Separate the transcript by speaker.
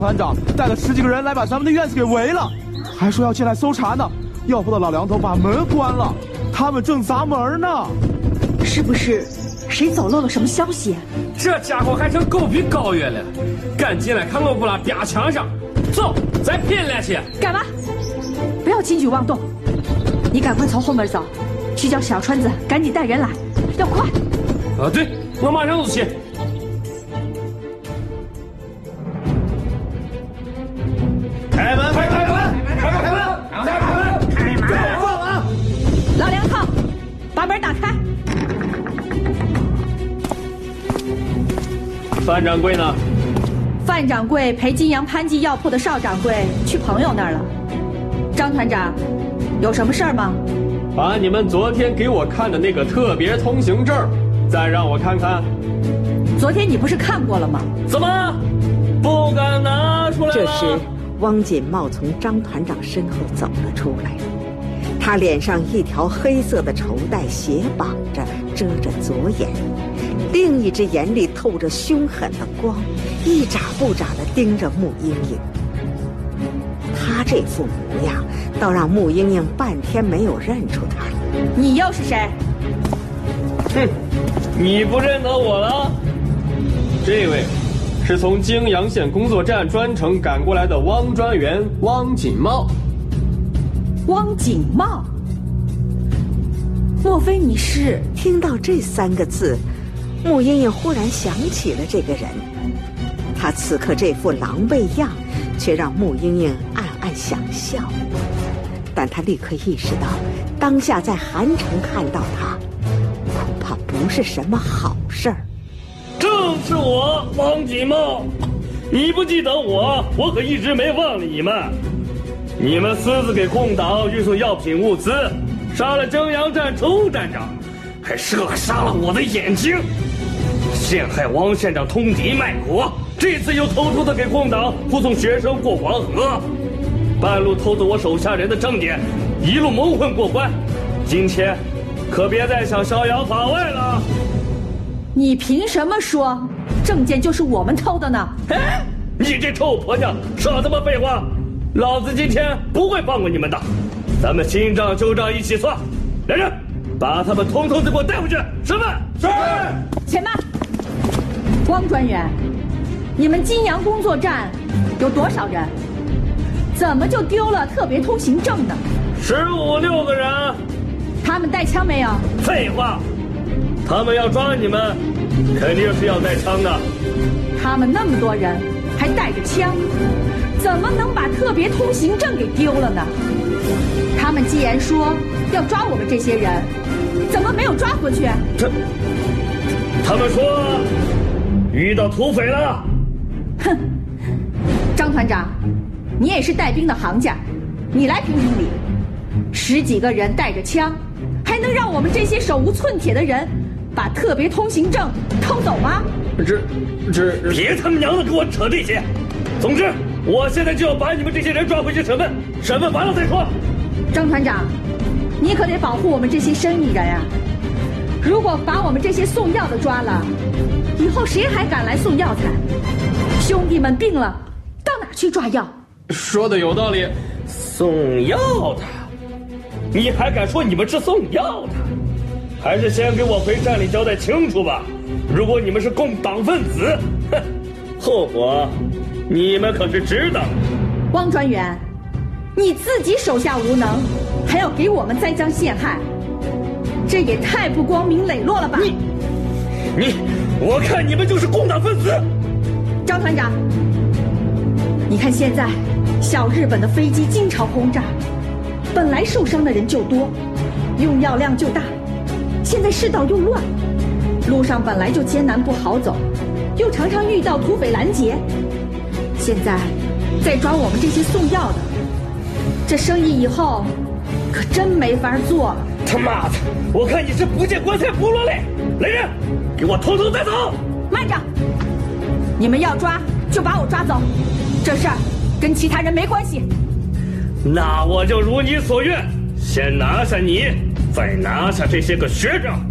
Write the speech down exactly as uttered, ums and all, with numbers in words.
Speaker 1: 团长带了十几个人来把咱们的院子给围了，还说要进来搜查呢。要不到老梁头把门关了，他们正砸门呢。
Speaker 2: 是不是谁走漏了什么消息？
Speaker 3: 这家伙还成狗比高远了，赶紧来看我不拉啪墙上。走，再拼来去！
Speaker 2: 干嘛？不要轻举妄动！你赶快从后门走，去叫小川子赶紧带人来，要快！
Speaker 3: 啊，对，我马上就去。
Speaker 4: 开门！开开门！开门！开门！开门！开门！放啊！
Speaker 2: 老梁头，把门打开。
Speaker 3: 范掌柜呢？
Speaker 2: 范掌柜陪金阳潘记药铺的邵掌柜去朋友那儿了。张团长，有什么事儿吗？
Speaker 3: 把你们昨天给我看的那个特别通行证，再让我看看。
Speaker 2: 昨天你不是看过了吗？
Speaker 3: 怎么不敢拿出来？
Speaker 5: 这时，汪锦茂从张团长身后走了出来，他脸上一条黑色的绸带斜绑着，遮着左眼，另一只眼里透着凶狠的光，一眨不眨地盯着穆英英。他这副模样，倒让穆英英半天没有认出他来。
Speaker 2: 你又是谁？
Speaker 3: 哼，你不认得我了？这位是从泾阳县工作站专程赶过来的汪专员汪锦茂。
Speaker 2: 汪锦茂？莫非你是？
Speaker 5: 听到这三个字，穆英英忽然想起了这个人。他此刻这副狼狈样，却让穆英英暗暗想笑。但他立刻意识到，当下在韩城看到他，恐怕不是什么好事儿。
Speaker 4: 正是我，汪锦茂。你不记得我，我可一直没忘了你们。你们私自给共党运送药品物资，杀了泾阳站周站长，还射杀了我的眼睛，陷害汪县长通敌卖国。这次又偷偷的给共党护送学生过黄河，半路偷走我手下人的证件，一路蒙混过关。今天可别再想逍遥法外了。
Speaker 2: 你凭什么说证件就是我们偷的呢？
Speaker 4: 哎，你这臭婆娘，少他妈废话！老子今天不会放过你们的，咱们新账旧账一起算。来人，把他们通通的给我带回去。审问。是。
Speaker 2: 且慢，汪专员，你们金阳工作站有多少人？怎么就丢了特别通行证呢？
Speaker 4: 十五六个人。
Speaker 2: 他们带枪没有？
Speaker 4: 废话，他们要抓你们，肯定是要带枪的。
Speaker 2: 他们那么多人，还带着枪，怎么能把特别通行证给丢了呢？他们既然说要抓我们这些人，怎么没有抓回去？
Speaker 4: 这，他们说遇到土匪了。
Speaker 2: 哼，张团长，你也是带兵的行家，你来评评理。十几个人带着枪，还能让我们这些手无寸铁的人把特别通行证偷走吗？
Speaker 3: 这这
Speaker 4: 别他妈娘的给我扯这些！总之，我现在就要把你们这些人抓回去审问，审问完了再说。
Speaker 2: 张团长，你可得保护我们这些生意人啊！如果把我们这些送药的抓了，以后谁还敢来送药材？兄弟们病了，到哪去抓药？
Speaker 3: 说的有道理。
Speaker 4: 送药的，你还敢说你们是送药的？还是先给我回站里交代清楚吧。如果你们是共党分子，哼，后果你们可是知道。
Speaker 2: 汪专员，你自己手下无能，还要给我们栽赃陷害，这也太不光明磊落了吧？
Speaker 4: 你，你，我看你们就是共党分子。
Speaker 2: 张团长，你看现在小日本的飞机经常轰炸，本来受伤的人就多，用药量就大，现在世道又乱，路上本来就艰难不好走，又常常遇到土匪拦截，现在再抓我们这些送药的，这生意以后可真没法做了。
Speaker 4: 他妈的，我看你是不见棺材不落泪。来人，给我统统带走！
Speaker 2: 慢着，你们要抓就把我抓走，这事儿跟其他人没关系。
Speaker 4: 那我就如你所愿，先拿下你，再拿下这些个学生。